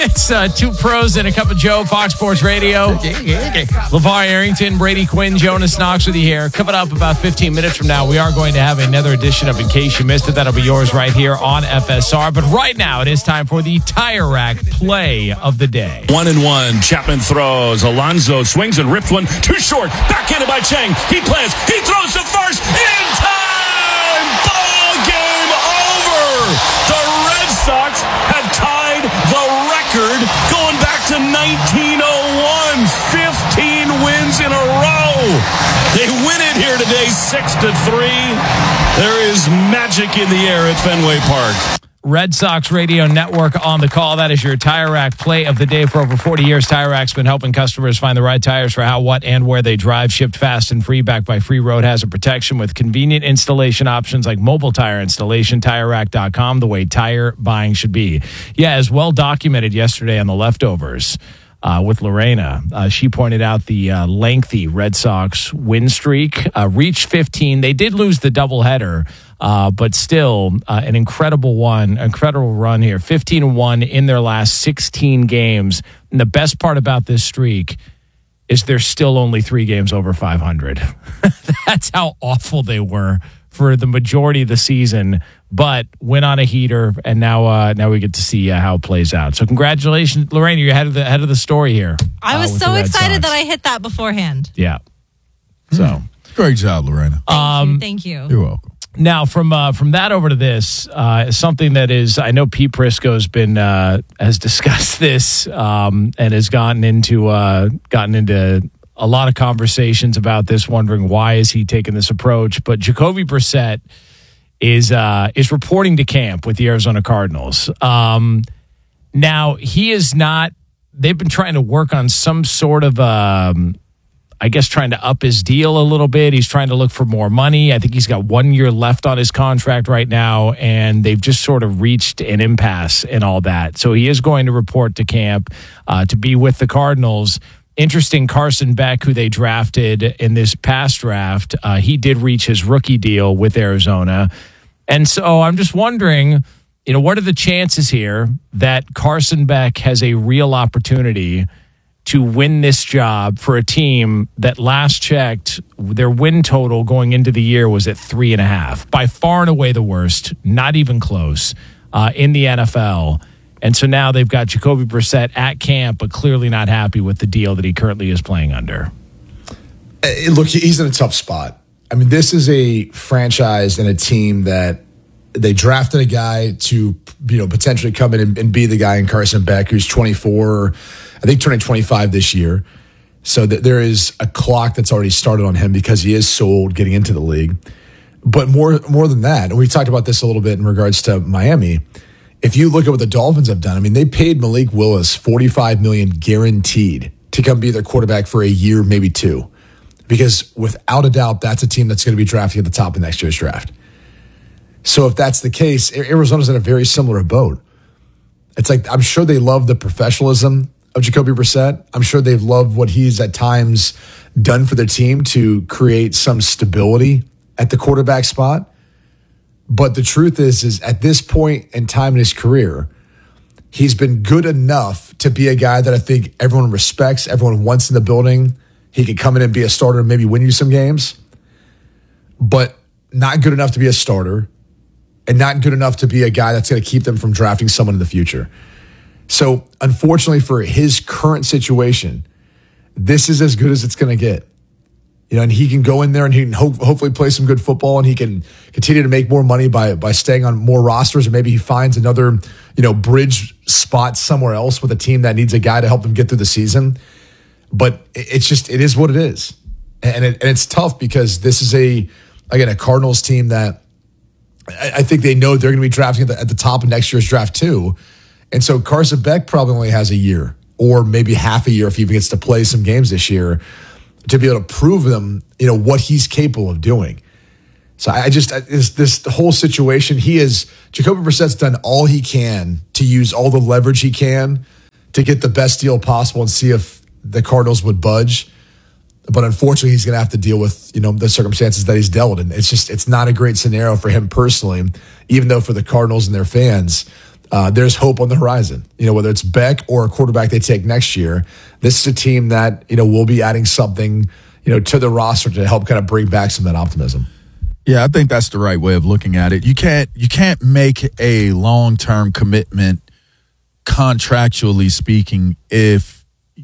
It's two pros and a cup of Joe, Fox Sports Radio. LeVar Arrington, Brady Quinn, Jonas Knox with you here. Coming up about 15 minutes from now, we are going to have another edition of In Case You Missed It. That'll be yours right here on FSR. But right now, it is time for the Tire Rack play of the day. 1-1. Chapman throws. Alonso swings and rips one. Too short. Backhanded by Chang. He plants. He throws to first. In time! Ball game over! The Red Sox have tied the record going back to 1901. 15 wins in a row. They win it here today 6-3. There is magic in the air at Fenway Park. Red Sox Radio Network on the call. That is your Tire Rack play of the day. For over 40 years, Tire Rack's been helping customers find the right tires for how, what, and where they drive. Shipped fast and free, backed by free road hazard protection with convenient installation options like mobile tire installation. TireRack.com, the way tire buying should be. Yeah, as well documented yesterday on The Leftovers with Lorena. She pointed out the lengthy Red Sox win streak. Reached 15. They did lose the doubleheader. But still, an incredible run here. 15-1 in their last 16 games. And the best part about this streak is they're still only 3 games over 500. That's how awful they were for the majority of the season. But went on a heater, and now we get to see how it plays out. So congratulations, Lorraine. You're ahead of the story here. I was so excited that I hit that beforehand. Yeah. So great job, Lorena. Thank you. You're welcome. Now, from that over to this, something that is, I know Pete Prisco's been has discussed this and has gotten into a lot of conversations about this, wondering why is he taking this approach. But Jacoby Brissett is reporting to camp with the Arizona Cardinals. Now, he is not. They've been trying to work on some sort of trying to up his deal a little bit. He's trying to look for more money. I think he's got 1 year left on his contract right now, and they've just sort of reached an impasse and all that. So he is going to report to camp to be with the Cardinals. Interesting, Carson Beck, who they drafted in this past draft, he did reach his rookie deal with Arizona. And so I'm just wondering, what are the chances here that Carson Beck has a real opportunity to win this job for a team that last checked, their win total going into the year was at 3.5. By far and away the worst, not even close, in the NFL. And so now they've got Jacoby Brissett at camp, but clearly not happy with the deal that he currently is playing under. Look, he's in a tough spot. I mean, this is a franchise and a team that they drafted a guy to, potentially come in and be the guy in Carson Beck, who's 24, I think turning 25 this year. So that there is a clock that's already started on him because he is so old getting into the league. But more than that, and we talked about this a little bit in regards to Miami. If you look at what the Dolphins have done, I mean, they paid Malik Willis $45 million guaranteed to come be their quarterback for a year, maybe 2. Because without a doubt, that's a team that's going to be drafting at the top of next year's draft. So if that's the case, Arizona's in a very similar boat. It's like, I'm sure they love the professionalism of Jacoby Brissett. I'm sure they've loved what he's at times done for their team to create some stability at the quarterback spot. But the truth is at this point in time in his career, he's been good enough to be a guy that I think everyone respects, everyone wants in the building. He could come in and be a starter and maybe win you some games, but not good enough to be a starter and not good enough to be a guy that's going to keep them from drafting someone in the future. So unfortunately for his current situation, this is as good as it's going to get. And he can go in there and he can hopefully play some good football, and he can continue to make more money by staying on more rosters, or maybe he finds another, bridge spot somewhere else with a team that needs a guy to help them get through the season. But it is what it is. And it's tough because this is a Cardinals team that I think they know they're going to be drafting at the top of next year's draft too. And so Carson Beck probably only has a year or maybe half a year if he even gets to play some games this year to be able to prove them, what he's capable of doing. So this whole situation, Jacoby Brissett's done all he can to use all the leverage he can to get the best deal possible and see if the Cardinals would budge. But unfortunately, he's going to have to deal with, the circumstances that he's dealt in. It's not a great scenario for him personally, even though for the Cardinals and their fans, there's hope on the horizon. Whether it's Beck or a quarterback they take next year, this is a team that, will be adding something, to the roster to help kind of bring back some of that optimism. Yeah, I think that's the right way of looking at it. You can't make a long-term commitment, contractually speaking, if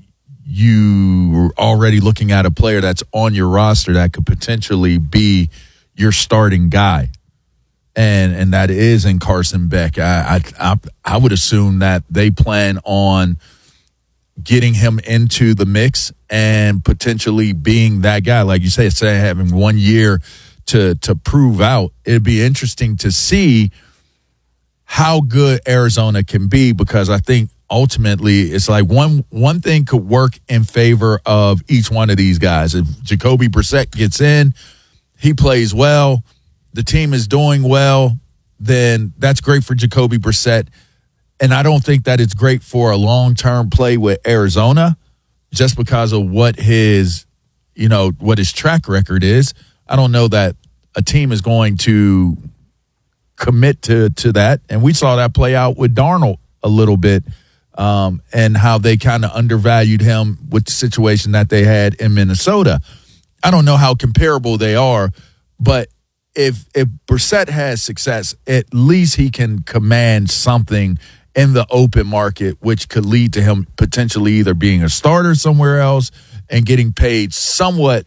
you are already looking at a player that's on your roster that could potentially be your starting guy. And that is in Carson Beck. I would assume that they plan on getting him into the mix and potentially being that guy. Like you say having 1 year to prove out. It'd be interesting to see how good Arizona can be, because I think ultimately it's like one thing could work in favor of each one of these guys. If Jacoby Brissett gets in, he plays well, the team is doing well, then that's great for Jacoby Brissett. And I don't think that it's great for a long-term play with Arizona just because of what his track record is. I don't know that a team is going to commit to that. And we saw that play out with Darnold a little bit, and how they kind of undervalued him with the situation that they had in Minnesota. I don't know how comparable they are, but if Brissett has success, at least he can command something in the open market, which could lead to him potentially either being a starter somewhere else and getting paid somewhat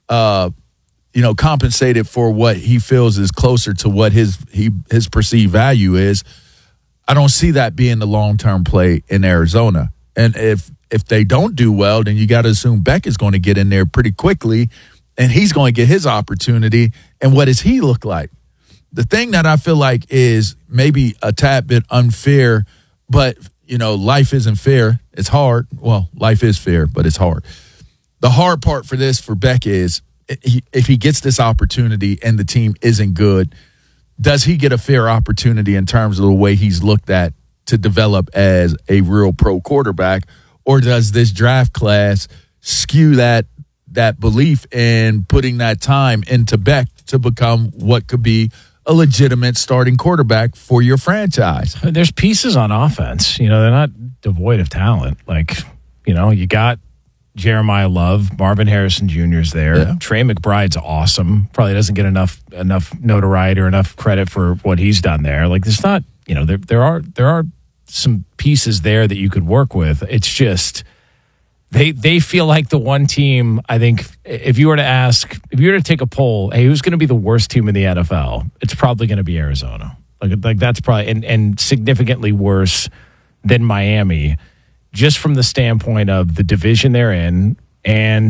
compensated for what he feels is closer to what his perceived value is. I don't see that being the long-term play in Arizona. And if they don't do well, then you got to assume Beck is going to get in there pretty quickly, and he's going to get his opportunity. And what does he look like? The thing that I feel like is maybe a tad bit unfair, but, life isn't fair. It's hard. Well, life is fair, but it's hard. The hard part for Beck is, if he gets this opportunity and the team isn't good, does he get a fair opportunity in terms of the way he's looked at to develop as a real pro quarterback? Or does this draft class skew that belief in putting that time into Beck to become what could be a legitimate starting quarterback for your franchise? There's pieces on offense. They're not devoid of talent. Like, you got Jeremiah Love, Marvin Harrison Jr. is there. Yeah. Trey McBride's awesome. Probably doesn't get enough notoriety or enough credit for what he's done there. Like, there's not, there are some pieces there that you could work with. It's just they feel like the one team. I think if you were to take a poll, hey, who's going to be the worst team in the NFL? It's probably going to be Arizona. Like that's probably and significantly worse than Miami, just from the standpoint of the division they're in. And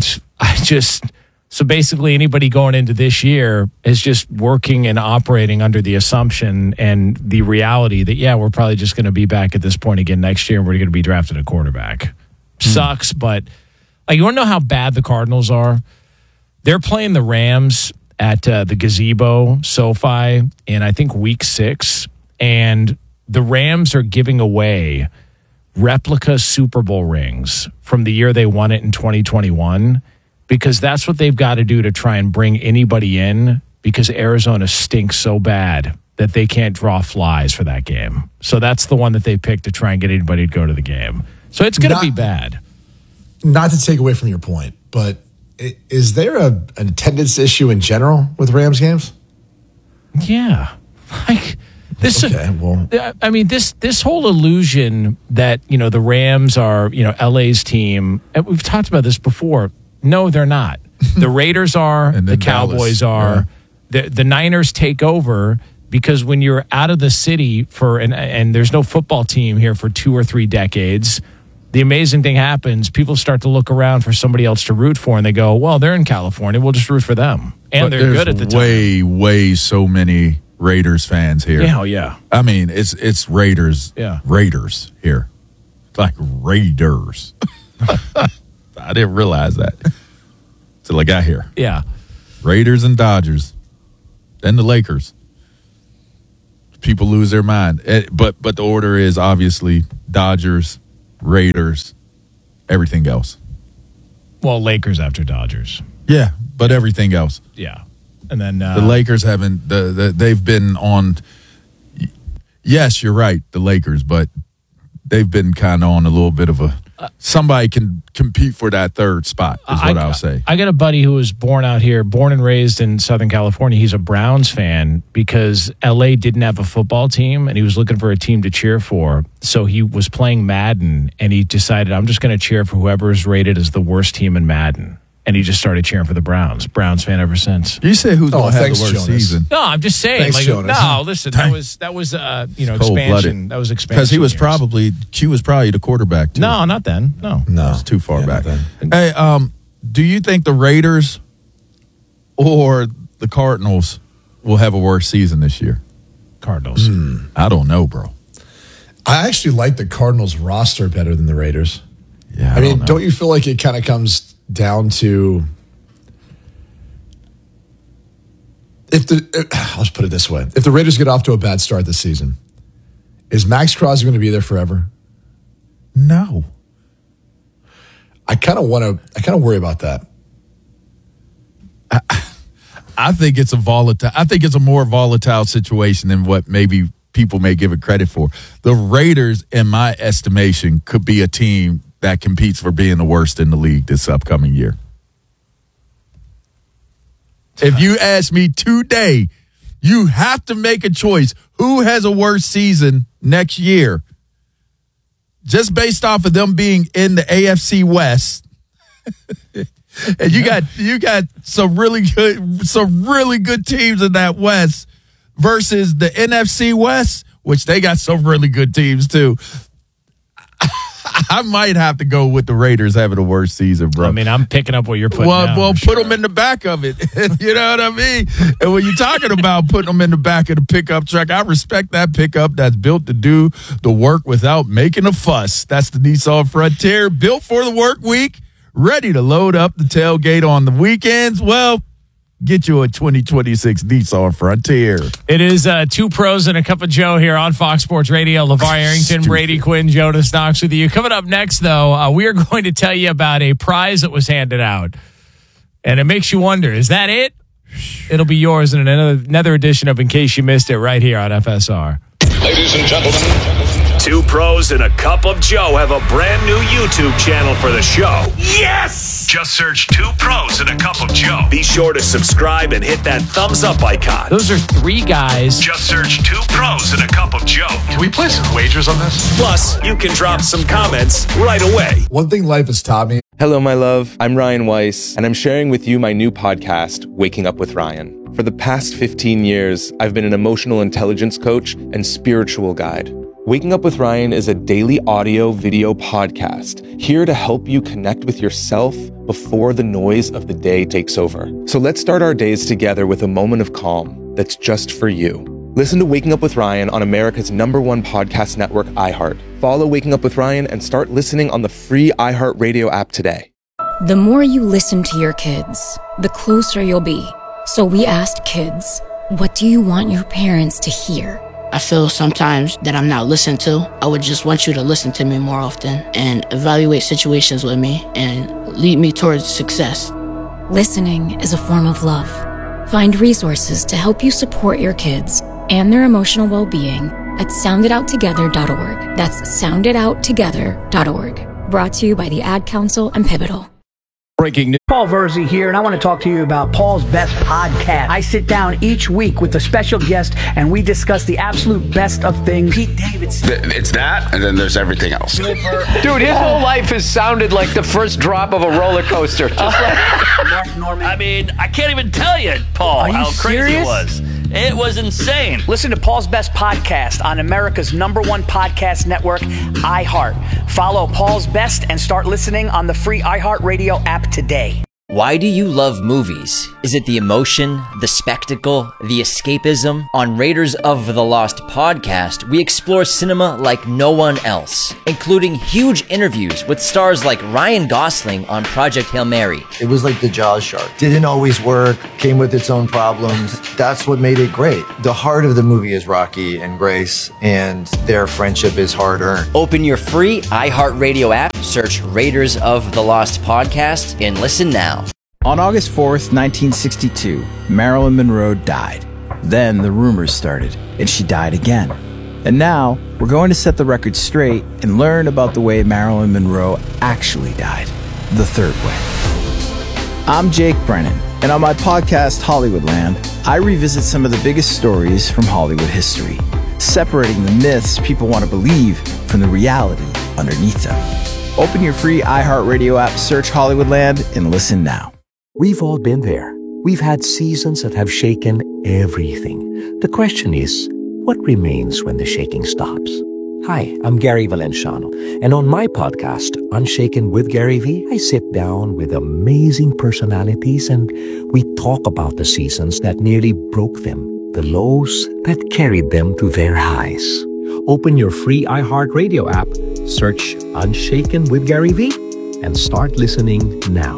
so basically anybody going into this year is just working and operating under the assumption and the reality that, yeah, we're probably just going to be back at this point again next year and we're going to be drafting a quarterback. Sucks, but you want to know how bad the Cardinals are? They're playing the Rams at the Gazebo SoFi in, I think, week 6. And the Rams are giving away replica Super Bowl rings from the year they won it in 2021, because that's what they've got to do to try and bring anybody in, because Arizona stinks so bad that they can't draw flies for that game. So that's the one that they picked to try and get anybody to go to the game. So it's going to be bad. Not to take away from your point, but is there an attendance issue in general with Rams games? Yeah. This, okay, well, I mean, this whole illusion that, the Rams are, LA's team, and we've talked about this before. No, they're not. The Raiders are, the Cowboys are, the Niners take over, because when you're out of the city and there's no football team here for 2 or 3 decades, the amazing thing happens. People start to look around for somebody else to root for, and they go, well, they're in California. We'll just root for them. And they're good at the time. Way so many Raiders fans here. Yeah, yeah. I mean, it's Raiders. Yeah. Raiders here. It's like Raiders. I didn't realize that till I got here. Yeah. Raiders and Dodgers. Then the Lakers. People lose their mind. But the order is obviously Dodgers, Raiders, everything else. Well, Lakers after Dodgers. Yeah, but everything else. Yeah. And then the Lakers haven't. They've been on. yes, you're right, the Lakers, but they've been kind of on a little bit of a somebody can compete for that third spot is what I'll say. I got a buddy who was born out here, born and raised in Southern California. He's a Browns fan because LA didn't have a football team and he was looking for a team to cheer for. So he was playing Madden and he decided, I'm just going to cheer for whoever is rated as the worst team in Madden. And he just started cheering for the Browns. Browns fan ever since. You said who's going to have the worst Jonas. season? No, I'm just saying. Thanks, Jonas. No, listen, that was expansion. That was expansion. Because Q was probably the quarterback too. No, not then. No. It's too far back. Hey, do you think the Raiders or the Cardinals will have a worse season this year? Cardinals. I don't know, bro. I actually like the Cardinals roster better than the Raiders. Yeah, I mean, don't you feel like it kind of comes down to I'll just put it this way. If the Raiders get off to a bad start this season, is Max Crosby going to be there forever? No. I kind of worry about that. I think it's a more volatile situation than what maybe people may give it credit for. The Raiders, in my estimation, could be a team that competes for being the worst in the league this upcoming year. If you ask me today, you have to make a choice. Who has a worse season next year? Just based off of them being in the AFC West. And you got some really good teams in that West versus the NFC West, which they got some really good teams too. I might have to go with the Raiders having a worst season, bro. I mean, I'm picking up what you're putting down. Well, put them in the back of it. You know what I mean? And when you're talking about putting them in the back of the pickup truck, I respect that pickup that's built to do the work without making a fuss. That's the Nissan Frontier, built for the work week, ready to load up the tailgate on the weekends. Well, get you a 2026 Nissan Frontier. It is Two Pros and a Cup of Joe here on Fox Sports Radio. LeVar Arrington, Brady Quinn, Jonas Knox with you. Coming up next, though, we are going to tell you about a prize that was handed out. And it makes you wonder, is that it? It'll be yours in another edition of In Case You Missed It right here on FSR. Ladies and gentlemen. Two Pros and a Cup of Joe have a brand new YouTube channel for the show. Yes! Just search Two Pros and a Cup of Joe. Be sure to subscribe and hit that thumbs up icon. Those are three guys. Just search Two Pros and a Cup of Joe. Can we play some wagers on this? Plus, you can drop some comments right away. One thing life has taught me. Hello, my love. I'm Ryan Weiss, and I'm sharing with you my new podcast, Waking Up with Ryan. For the past 15 years, I've been an emotional intelligence coach and spiritual guide. Waking Up with Ryan is a daily audio video podcast here to help you connect with yourself before the noise of the day takes over. So let's start our days together with a moment of calm that's just for you. Listen to Waking Up with Ryan on America's #1 podcast network, iHeart. Follow Waking Up with Ryan and start listening on the free iHeartRadio app today. The more you listen to your kids, the closer you'll be. So we asked kids, what do you want your parents to hear? I feel sometimes that I'm not listened to. I would just want you to listen to me more often and evaluate situations with me and lead me towards success. Listening is a form of love. Find resources to help you support your kids and their emotional well-being at sounditouttogether.org. That's sounditouttogether.org. Brought to you by the Ad Council and Pivotal. Breaking news. Paul Verzi here, and I want to talk to you about Paul's Best Podcast. I sit down each week with a special guest, and we discuss the absolute best of things. Pete Davidson. It's that, and then there's everything else. Dude, his whole life has sounded like the first drop of a roller coaster. Just like Mark Norman. I mean, I can't even tell you, Paul, how crazy it was. It was insane. Listen to Paul's Best Podcast on America's #1 podcast network, iHeart. Follow Paul's Best and start listening on the free iHeartRadio app today. Why do you love movies? Is it the emotion, the spectacle, the escapism? On Raiders of the Lost podcast, we explore cinema like no one else, including huge interviews with stars like Ryan Gosling on Project Hail Mary. It was like the Jaws shark. Didn't always work, came with its own problems. That's what made it great. The heart of the movie is Rocky and Grace, and their friendship is hard-earned. Open your free iHeartRadio app, search Raiders of the Lost podcast, and listen now. On August 4th, 1962, Marilyn Monroe died. Then the rumors started, and she died again. And now, we're going to set the record straight and learn about the way Marilyn Monroe actually died, the third way. I'm Jake Brennan, and on my podcast, Hollywoodland, I revisit some of the biggest stories from Hollywood history, separating the myths people want to believe from the reality underneath them. Open your free iHeartRadio app, search Hollywoodland, and listen now. We've all been there. We've had seasons that have shaken everything. The question is, what remains when the shaking stops? Hi, I'm Gary Valenciano, and on my podcast, Unshaken with Gary V, I sit down with amazing personalities and we talk about the seasons that nearly broke them, the lows that carried them to their highs. Open your free iHeartRadio app, search Unshaken with Gary V, and start listening now.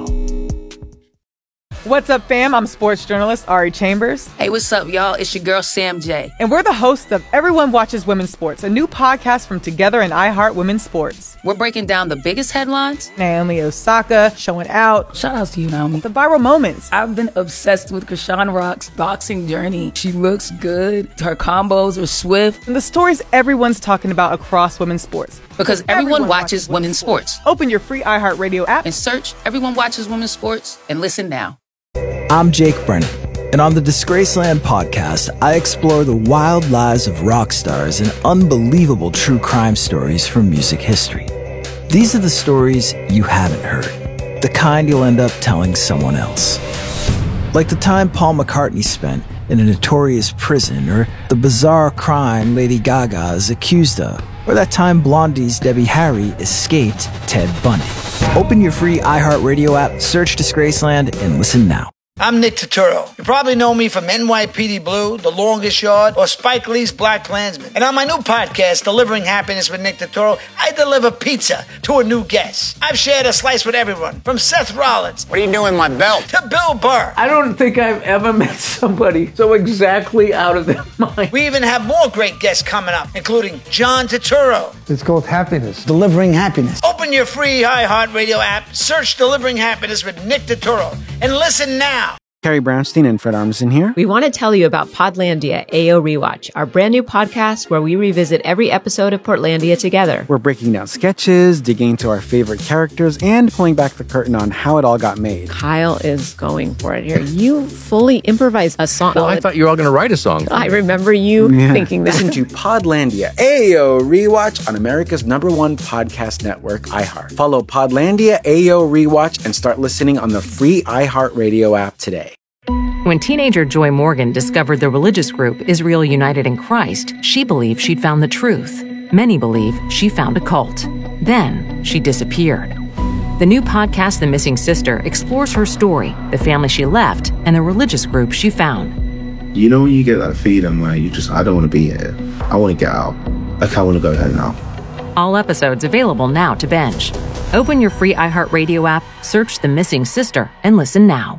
What's up, fam? I'm sports journalist Ari Chambers. Hey, what's up, y'all? It's your girl, Sam J. And we're the hosts of Everyone Watches Women's Sports, a new podcast from Together and iHeart Women's Sports. We're breaking down the biggest headlines. Naomi Osaka showing out. Shout out to you, Naomi. The viral moments. I've been obsessed with Krishan Rock's boxing journey. She looks good. Her combos are swift. And the stories everyone's talking about across women's sports. Because everyone watches women's sports. Open your free iHeartRadio app and search Everyone Watches Women's Sports and listen now. I'm Jake Brennan, and on the Disgraceland podcast, I explore the wild lives of rock stars and unbelievable true crime stories from music history. These are the stories you haven't heard, the kind you'll end up telling someone else. Like the time Paul McCartney spent in a notorious prison, or the bizarre crime Lady Gaga is accused of, or that time Blondie's Debbie Harry escaped Ted Bundy. Open your free iHeartRadio app, search Disgraceland, and listen now. I'm Nick Turturro. You probably know me from NYPD Blue, The Longest Yard, or Spike Lee's BlacKkKlansman. And on my new podcast, Delivering Happiness with Nick Turturro, I deliver pizza to a new guest. I've shared a slice with everyone, from Seth Rollins. What are you doing with my belt? To Bill Burr. I don't think I've ever met somebody so exactly out of their mind. We even have more great guests coming up, including John Turturro. It's called Happiness. Delivering Happiness. Open your free iHeartRadio app, search Delivering Happiness with Nick Turturro, and listen now. Carrie Brownstein and Fred Armisen here. We want to tell you about Podlandia AO Rewatch, our brand new podcast where we revisit every episode of Portlandia together. We're breaking down sketches, digging into our favorite characters, and pulling back the curtain on how it all got made. Kyle is going for it here. You fully improvised a song. Well, I thought you were all going to write a song. I remember you thinking that. Listen to Podlandia AO Rewatch on America's #1 podcast network, iHeart. Follow Podlandia AO Rewatch and start listening on the free iHeartRadio app today. When teenager Joy Morgan discovered the religious group Israel United in Christ, she believed she'd found the truth. Many believe she found a cult. Then she disappeared. The new podcast, The Missing Sister, explores her story, the family she left, and the religious group she found. You know when you get that feeling where I don't want to be here. I want to get out. Like, I want to go home now. All episodes available now to binge. Open your free iHeartRadio app, search The Missing Sister, and listen now.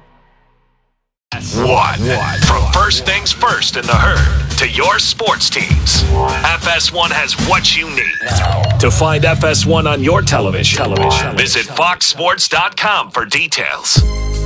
What? From first things first in the herd to your sports teams, FS1 has what you need. To find FS1 on your television, visit foxsports.com for details.